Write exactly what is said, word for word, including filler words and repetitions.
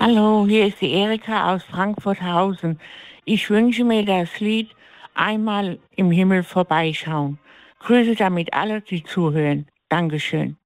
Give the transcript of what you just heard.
Hallo, hier ist die Erika aus Frankfurt-Hausen. Ich wünsche mir das Lied Einmal im Himmel vorbeischauen. Grüße damit alle, die zuhören. Dankeschön.